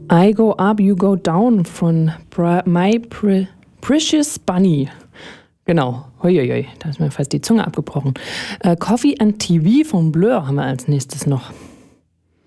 I Go Up, You Go Down von Precious Bunny. Genau. Da ist mir fast die Zunge abgebrochen. Coffee and TV von Blur haben wir als nächstes noch.